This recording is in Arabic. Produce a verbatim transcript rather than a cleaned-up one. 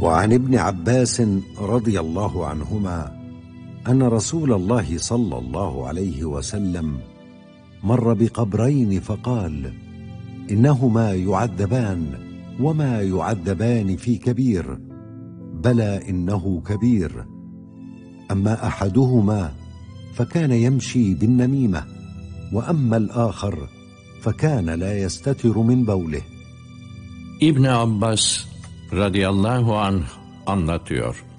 وعن ابن عباس رضي الله عنهما أن رسول الله صلى الله عليه وسلم مر بقبرين فقال: إنهما يعذبان وما يعذبان في كبير، بلى إنه كبير. أما أحدهما فكان يمشي بالنميمة، وأما الآخر فكان لا يستتر من bowle. İbn Abbas radıyallahu anh anlatıyor.